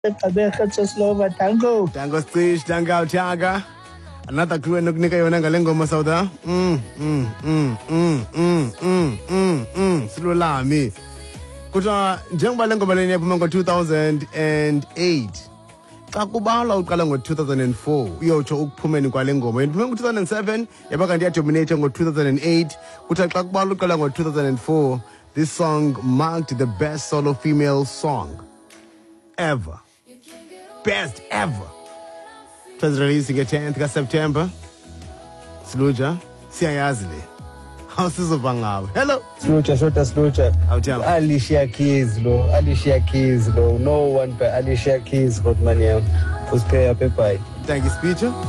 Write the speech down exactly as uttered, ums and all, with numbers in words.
Tango. Tango Squish, Tango Tiaga. Another crew and Nuka Yonalengo Masauda. Mm, mm, mm, mm, mm, mm, mm, mm. Slula me. Kuta Jamba Lengo Balenia Pumango two thousand eight. Kakubala uqala ngo two thousand four uyotsho ukuphumeni kwale ngoma yena two thousand seven yabaka ndiyadominate ngo two thousand eight kuthi xa kubala uqala ngo two thousand four. This song marked the best solo female song ever, best ever. It was released on the tenth of September. Sluja siyayazi le awusizoba ngawe. Hello Slucha, Shota Slucha. Awutshela. Alicia Keys, lo. Alicia Keys, lo. No one but Alicia Keys, Rodmania. Uspea Pepai. Thank you, speaker.